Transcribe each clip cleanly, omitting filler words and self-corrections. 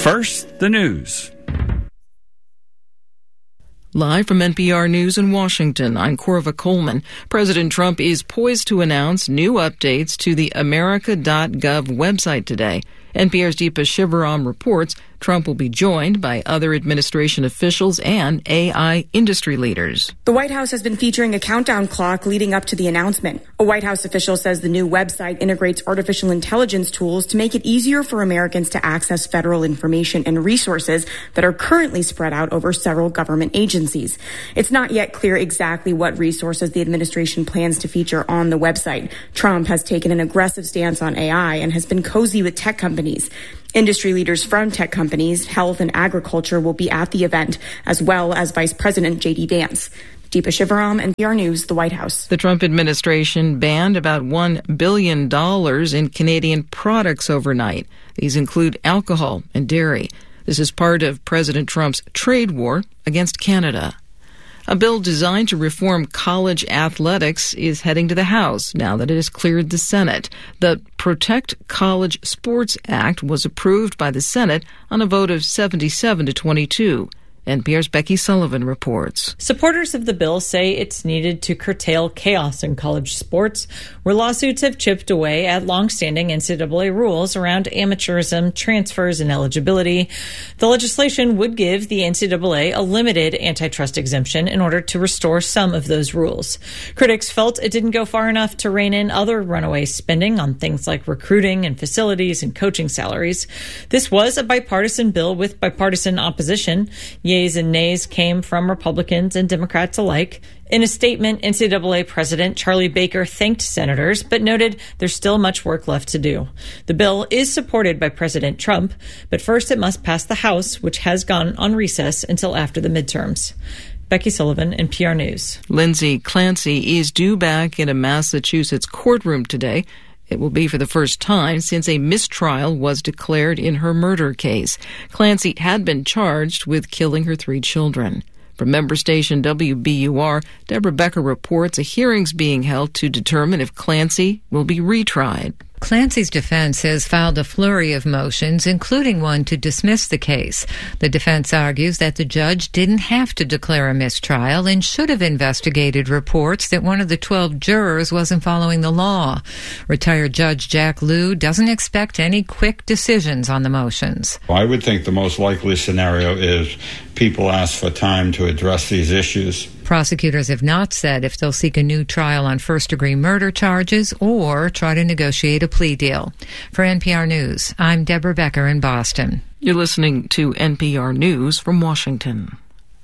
First, the news. Live from NPR News in Washington, I'm Corva Coleman. President Trump is poised to announce new updates to the America.gov website today. NPR's Deepa Shivaram reports Trump will be joined by other administration officials and AI industry leaders. The White House has been featuring a countdown clock leading up to the announcement. A White House official says the new website integrates artificial intelligence tools to make it easier for Americans to access federal information and resources that are currently spread out over several government agencies. It's not yet clear exactly what resources the administration plans to feature on the website. Trump has taken an aggressive stance on AI and has been cozy with tech companies. Industry leaders from tech companies, health and agriculture will be at the event, as well as Vice President J.D. Vance. Deepa Shivaram, NPR News, the White House. The Trump administration banned about $1 billion in Canadian products overnight. These include alcohol and dairy. This is part of President Trump's trade war against Canada. A bill designed to reform college athletics is heading to the House now that it has cleared the Senate. The Protect College Sports Act was approved by the Senate on a vote of 77 to 22. NPR's Becky Sullivan reports. Supporters of the bill say it's needed to curtail chaos in college sports, where lawsuits have chipped away at longstanding NCAA rules around amateurism, transfers, and eligibility. The legislation would give the NCAA a limited antitrust exemption in order to restore some of those rules. Critics felt it didn't go far enough to rein in other runaway spending on things like recruiting and facilities and coaching salaries. This was a bipartisan bill with bipartisan opposition. Yeas and nays came from Republicans and Democrats alike. In a statement, NCAA President Charlie Baker thanked senators, but noted there's still much work left to do. The bill is supported by President Trump, but first it must pass the House, which has gone on recess until after the midterms. Becky Sullivan, NPR News. Lindsay Clancy is due back in a Massachusetts courtroom today. It will be for the first time since a mistrial was declared in her murder case. Clancy had been charged with killing her 3 children. From member station WBUR, Deborah Becker reports a hearing's being held to determine if Clancy will be retried. Clancy's defense has filed a flurry of motions, including one to dismiss the case. The defense argues that the judge didn't have to declare a mistrial and should have investigated reports that one of the 12 jurors wasn't following the law. Retired Judge Jack Lew doesn't expect any quick decisions on the motions. I would think the most likely scenario is people ask for time to address these issues. Prosecutors have not said if they'll seek a new trial on first-degree murder charges or try to negotiate a plea deal. For NPR News, I'm Deborah Becker in Boston. You're listening to NPR News from Washington.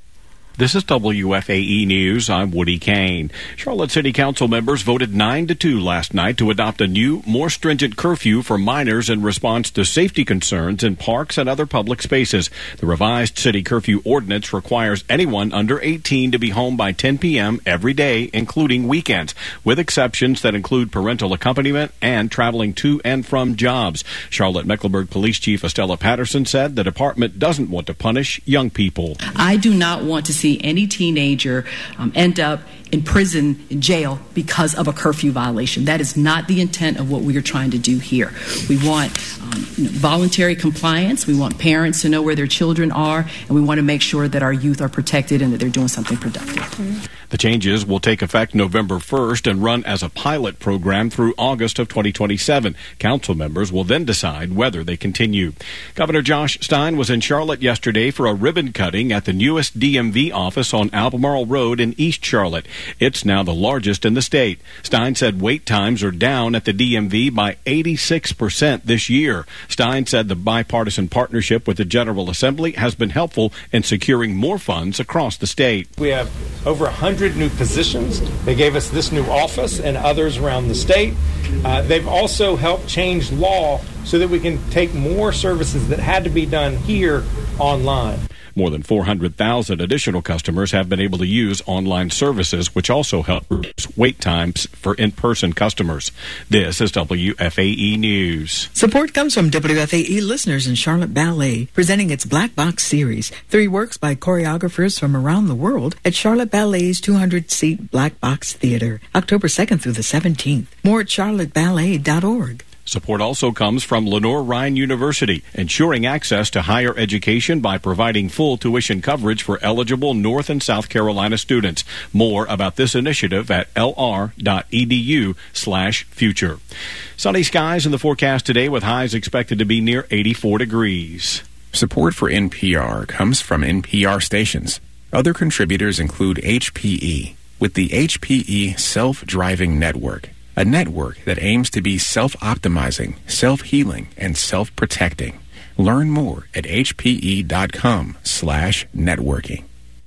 This is WFAE News. I'm Woody Kane. Charlotte City Council members voted 9-2 last night to adopt a new, more stringent curfew for minors in response to safety concerns in parks and other public spaces. The revised city curfew ordinance requires anyone under 18 to be home by 10 p.m. every day, including weekends, with exceptions that include parental accompaniment and traveling to and from jobs. Charlotte-Mecklenburg Police Chief Estella Patterson said the department doesn't want to punish young people. I do not want to see any teenager end up in prison, in jail, because of a curfew violation. That is not the intent of what we are trying to do here. We want voluntary compliance. We want parents to know where their children are, and we want to make sure that our youth are protected and that they're doing something productive. The changes will take effect November 1st and run as a pilot program through August of 2027. Council members will then decide whether they continue. Governor Josh Stein was in Charlotte yesterday for a ribbon cutting at the newest DMV office on Albemarle Road in East Charlotte. It's now the largest in the state. Stein said wait times are down at the DMV by 86% this year. Stein said the bipartisan partnership with the General Assembly has been helpful in securing more funds across the state. We have over 100 new positions. They gave us this new office and others around the state. They've also helped change law so that we can take more services that had to be done here online. More than 400,000 additional customers have been able to use online services, which also help reduce wait times for in-person customers. This is WFAE News. Support comes from WFAE listeners in Charlotte Ballet, presenting its Black Box series, 3 works by choreographers from around the world at Charlotte Ballet's 200-seat Black Box Theater, October 2nd through the 17th. More at charlotteballet.org. Support also comes from Lenore-Ryan University, ensuring access to higher education by providing full tuition coverage for eligible North and South Carolina students. More about this initiative at lr.edu/future. Sunny skies in the forecast today with highs expected to be near 84 degrees. Support for NPR comes from NPR stations. Other contributors include HPE, with the HPE Self-Driving Network, a network that aims to be self-optimizing, self-healing, and self-protecting. Learn more at hpe.com/networking.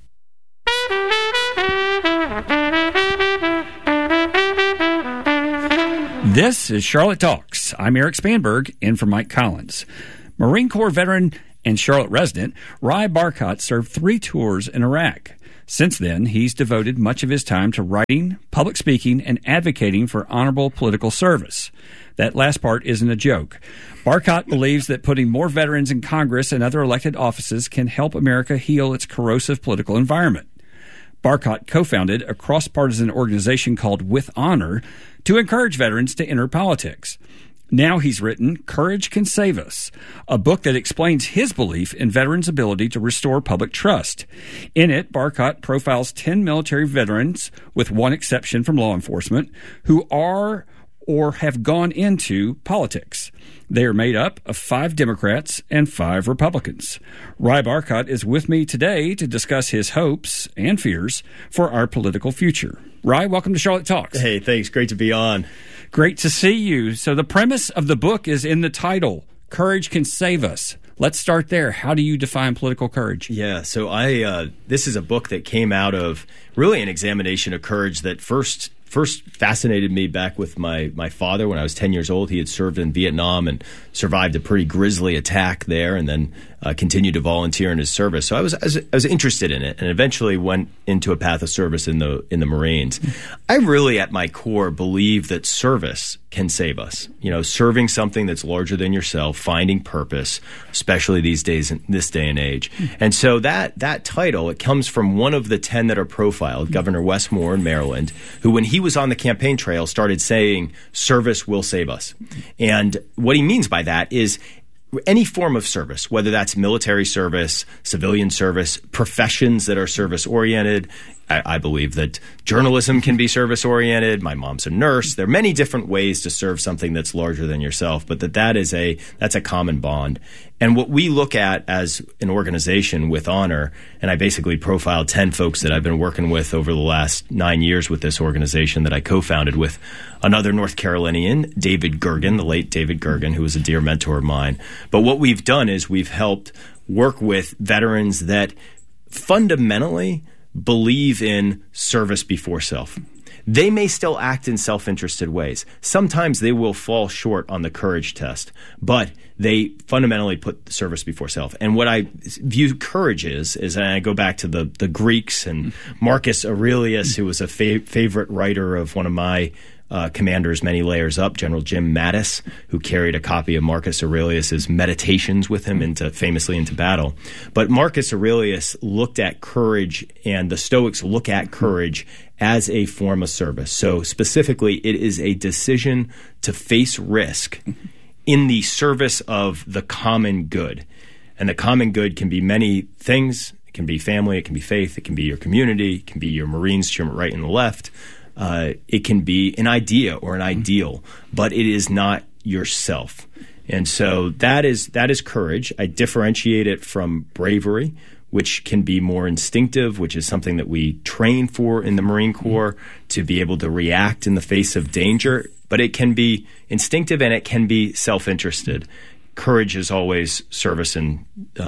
This is Charlotte Talks. I'm Eric Spanberg, in for Mike Collins. Marine Corps veteran and Charlotte resident Ry Barkat served 3 tours in Iraq. Since then, he's devoted much of his time to writing, public speaking, and advocating for honorable political service. That last part isn't a joke. Barkat believes that putting more veterans in Congress and other elected offices can help America heal its corrosive political environment. Barkat co-founded a cross-partisan organization called With Honor to encourage veterans to enter politics. Now he's written Courage Can Save Us, a book that explains his belief in veterans' ability to restore public trust. In it, Barkat profiles 10 military veterans, with one exception from law enforcement, who are or have gone into politics. They are made up of 5 Democrats and 5 Republicans. Ry Barkat is with me today to discuss his hopes and fears for our political future. Ry, welcome to Charlotte Talks. Hey, thanks. Great to be on. Great to see you. So the premise of the book is in the title, Courage Can Save Us. Let's start there. How do you define political courage? Yeah, so this is a book that came out of really an examination of courage that first fascinated me back with my father when I was 10 years old. He had served in Vietnam and survived a pretty grisly attack there, and then continued to volunteer in his service. So I was interested in it, and eventually went into a path of service in the Marines. I really, at my core, believe that service can save us. You know, serving something that's larger than yourself, finding purpose, especially these days in this day and age. And so that title, it comes from one of the 10 that are profiled, Governor Wes Moore in Maryland, who, when he was on the campaign trail, started saying, "Service will save us." And what he means by that is any form of service, whether that's military service, civilian service, professions that are service-oriented. I believe that journalism can be service-oriented. My mom's a nurse. There are many different ways to serve something that's larger than yourself, but that's a common bond. And what we look at as an organization, With Honor, and I basically profiled 10 folks that I've been working with over the last 9 years with this organization that I co-founded with another North Carolinian, David Gergen, the late David Gergen, who was a dear mentor of mine. But what we've done is we've helped work with veterans that fundamentally believe in service before self. They may still act in self-interested ways. Sometimes they will fall short on the courage test, but they fundamentally put service before self. And what I view courage is and I go back to the Greeks and Marcus Aurelius, who was a favorite writer of one of my commanders many layers up, General Jim Mattis, who carried a copy of Marcus Aurelius's Meditations with him famously into battle. But Marcus Aurelius looked at courage, and the Stoics look at courage as a form of service. So specifically, it is a decision to face risk in the service of the common good. And the common good can be many things. It can be family, it can be faith, it can be your community, it can be your Marines to your right and the left. It can be an idea or an ideal, but it is not yourself. And so that is courage. I differentiate it from bravery, which can be more instinctive, which is something that we train for in the Marine Corps to be able to react in the face of danger. But it can be instinctive and it can be self-interested. Courage is always service for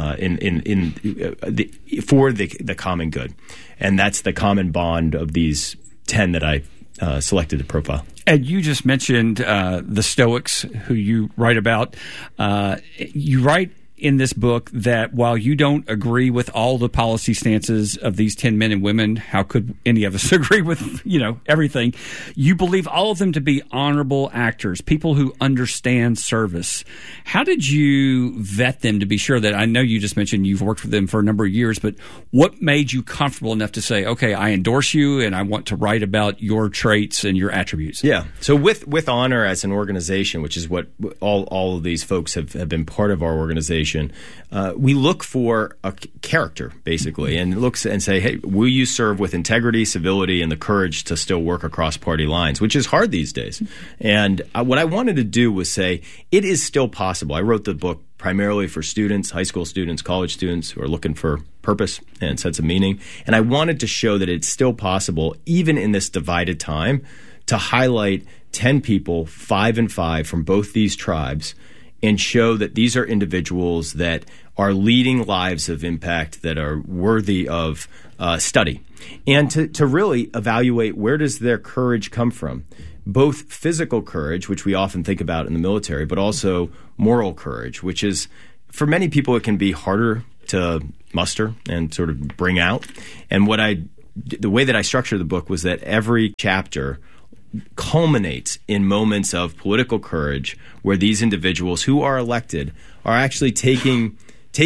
the common good, and that's the common bond of these 10 that I selected to profile. And you just mentioned the Stoics, who you write about. You write in this book that while you don't agree with all the policy stances of these 10 men and women, how could any of us agree with, everything? You believe all of them to be honorable actors, people who understand service. How did you vet them to be sure that, I know you just mentioned you've worked with them for a number of years, but what made you comfortable enough to say, okay, I endorse you and I want to write about your traits and your attributes? Yeah. So with Honor as an organization, which is what all of these folks have been part of our organization, we look for a character, basically, and looks and say, hey, will you serve with integrity, civility, and the courage to still work across party lines, which is hard these days. And what I wanted to do was say, it is still possible. I wrote the book primarily for students, high school students, college students who are looking for purpose and sense of meaning. And I wanted to show that it's still possible, even in this divided time, to highlight 10 people, 5 and 5 from both these tribes, and show that these are individuals that are leading lives of impact that are worthy of study. And to really evaluate, where does their courage come from? Both physical courage, which we often think about in the military, but also moral courage, which is, for many people, it can be harder to muster and sort of bring out. And the way that I structured the book was that every chapter culminates in moments of political courage where these individuals who are elected are actually taking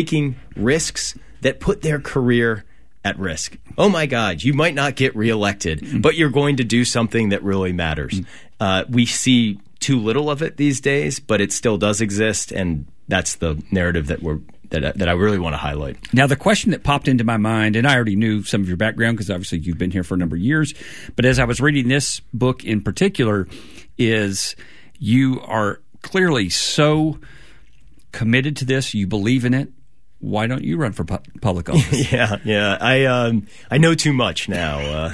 risks that put their career at risk. Oh my God, you might not get reelected, but you're going to do something that really matters. We see too little of it these days, but it still does exist, and that's the narrative that I really want to highlight. Now, the question that popped into my mind, and I already knew some of your background because obviously you've been here for a number of years, but as I was reading this book in particular, is you are clearly so committed to this, you believe in it. Why don't you run for public office? Yeah. I know too much now,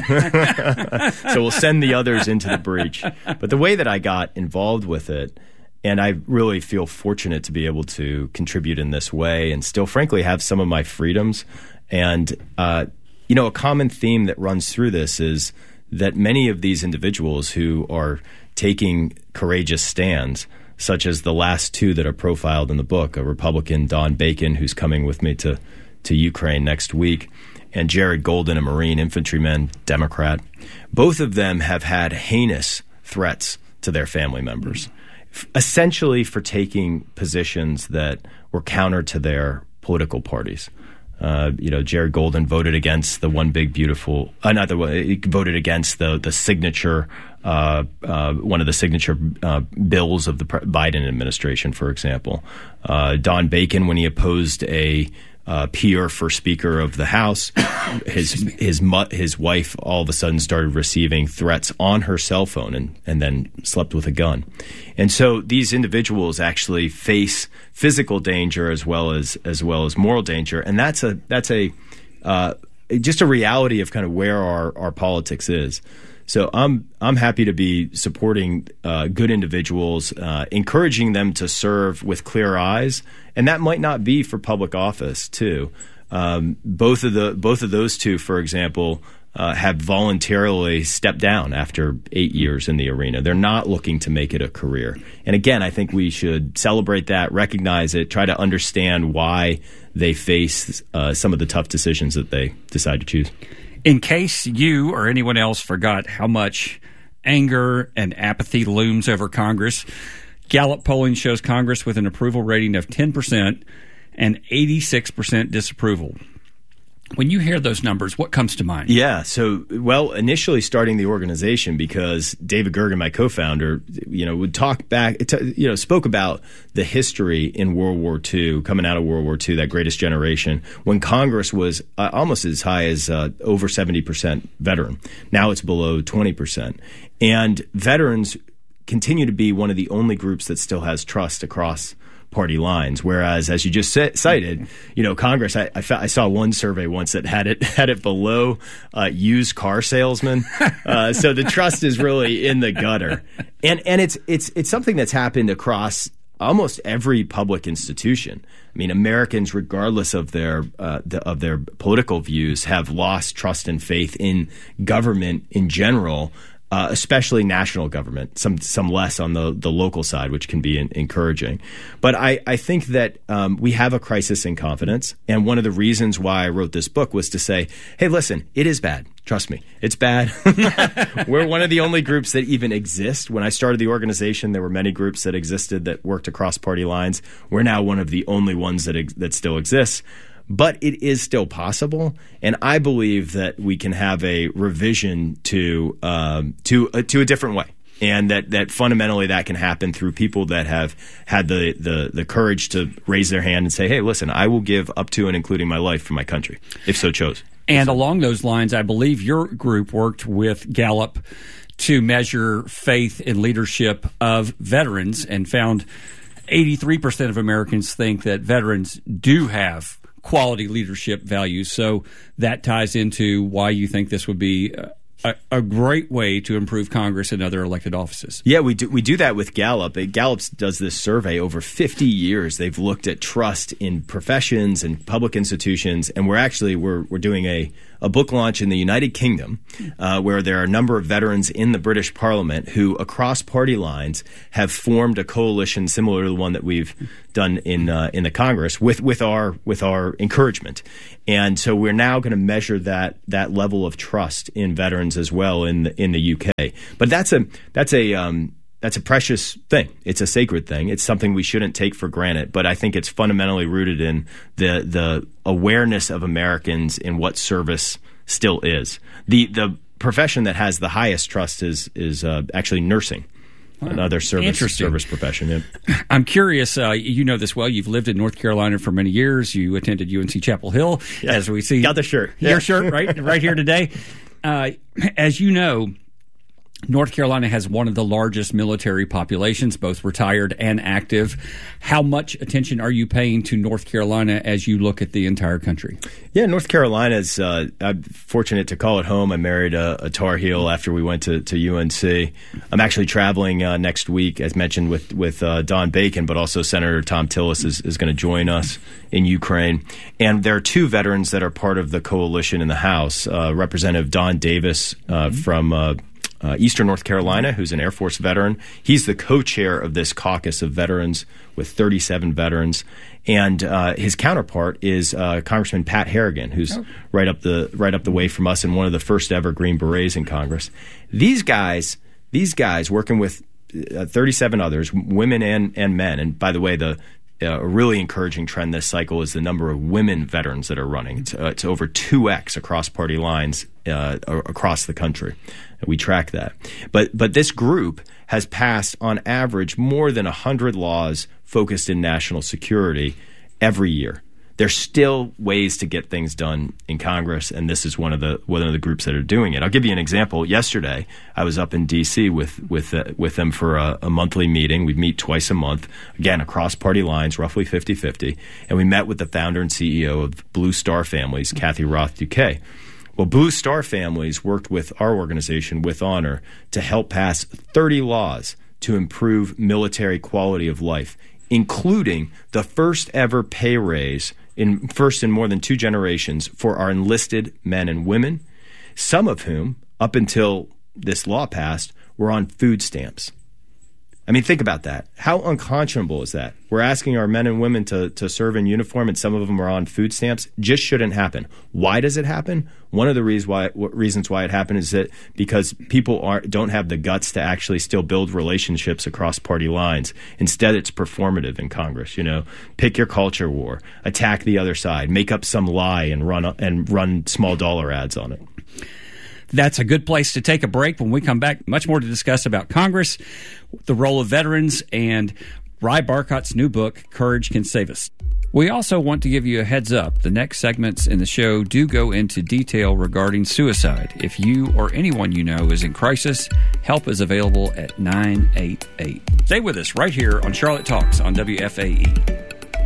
so we'll send the others into the breach. But the way that I got involved with it, and I really feel fortunate to be able to contribute in this way and still, frankly, have some of my freedoms. And, a common theme that runs through this is that many of these individuals who are taking courageous stands, such as the last two that are profiled in the book, a Republican, Don Bacon, who's coming with me to Ukraine next week, and Jared Golden, a Marine infantryman, Democrat. Both of them have had heinous threats to their family members, essentially for taking positions that were counter to their political parties. Jared Golden voted against the One Big Beautiful, he voted against the signature, one of the signature bills of the Biden administration, for example. Don Bacon, when he opposed a peer for Speaker of the House, his wife all of a sudden started receiving threats on her cell phone and then slept with a gun. And so these individuals actually face physical danger as well as moral danger, and that's just a reality of kind of where our politics is. So I'm happy to be supporting good individuals, encouraging them to serve with clear eyes, and that might not be for public office too. Both of those two, for example, have voluntarily stepped down after 8 years in the arena. They're not looking to make it a career. And again, I think we should celebrate that, recognize it, try to understand why they face some of the tough decisions that they decide to choose. In case you or anyone else forgot how much anger and apathy looms over Congress, Gallup polling shows Congress with an approval rating of 10% and 86% disapproval. When you hear those numbers, what comes to mind? Yeah, so, initially starting the organization, because David Gergen, my co-founder, would talk back, spoke about the history in World War II, coming out of World War II, that greatest generation, when Congress was almost as high as over 70% veteran. Now it's below 20%. And veterans continue to be one of the only groups that still has trust across party lines, whereas, as you just cited, Congress. I saw one survey once that had it below used car salesman. So the trust is really in the gutter, and it's something that's happened across almost every public institution. I mean, Americans, regardless of their political views, have lost trust and faith in government in general. especially national government, some less on the local side, which can be encouraging. But I think that we have a crisis in confidence. And one of the reasons why I wrote this book was to say, hey, listen, it is bad. Trust me, it's bad. We're one of the only groups that even exist. When I started the organization, there were many groups that existed that worked across party lines. We're now one of the only ones that still exists. But it is still possible, and I believe that we can have a revision to a different way, and that fundamentally that can happen through people that have had the courage to raise their hand and say, "Hey, listen, I will give up to and including my life for my country, if so chose." And along those lines, I believe your group worked with Gallup to measure faith and leadership of veterans, and found 83% of Americans think that veterans do have quality leadership values. So that ties into why you think this would be a great way to improve Congress and other elected offices. Yeah, we do that with Gallup. Gallup does this survey over 50 years. They've looked at trust in professions and public institutions, and we're doing a book launch in the United Kingdom where there are a number of veterans in the British Parliament who, across party lines, have formed a coalition similar to the one that we've done in the Congress with our encouragement. And so we're now going to measure that level of trust in veterans as well in the UK. But that's a precious thing. It's a sacred thing. It's something we shouldn't take for granted. But I think it's fundamentally rooted in the awareness of Americans in what service still is. The profession that has the highest trust is actually nursing. Another service profession. Yeah. I'm curious, you know this well. You've lived in North Carolina for many years. You attended UNC Chapel Hill, as we see. Got the shirt. Your shirt, right here today. As you know, North Carolina has one of the largest military populations, both retired and active. How much attention are you paying to North Carolina as you look at the entire country? Yeah, North Carolina's, I'm fortunate to call it home. I married a Tar Heel after we went to UNC. I'm actually traveling next week, as mentioned, with Don Bacon, but also Senator Tom Tillis is going to join us in Ukraine. And there are two veterans that are part of the coalition in the House. Representative Don Davis from Eastern North Carolina, who's an Air Force veteran. He's the co-chair of this caucus of veterans with 37 veterans. And his counterpart is Congressman Pat Harrigan, who's right up the way from us and one of the first ever Green Berets in Congress. These guys working with 37 others, women and men. And by the way, a really encouraging trend this cycle is the number of women veterans that are running. It's over 2x across party lines across the country. We track that. But this group has passed, on average, more than 100 laws focused in national security every year. There's still ways to get things done in Congress, and this is one of the groups that are doing it. I'll give you an example. Yesterday, I was up in D.C. with them for a monthly meeting. We meet twice a month, again, across party lines, roughly 50-50, and we met with the founder and CEO of Blue Star Families, Kathy Roth-Duquet. Well, Blue Star Families worked with our organization, With Honor, to help pass 30 laws to improve military quality of life, including the first ever pay raise in more than 2 generations for our enlisted men and women, some of whom, up until this law passed, were on food stamps. I mean, think about that. How unconscionable is that? We're asking our men and women to serve in uniform, and some of them are on food stamps. Just shouldn't happen. Why does it happen? One of the reasons why it happened is that because people don't have the guts to actually still build relationships across party lines. Instead, it's performative in Congress. You know, pick your culture war, attack the other side, make up some lie, and run small dollar ads on it. That's a good place to take a break. When we come back, much more to discuss about Congress, the role of veterans, and Ry Barkott's new book, Courage Can Save Us. We also want to give you a heads up. The next segments in the show do go into detail regarding suicide. If you or anyone you know is in crisis, help is available at 988. Stay with us right here on Charlotte Talks on WFAE.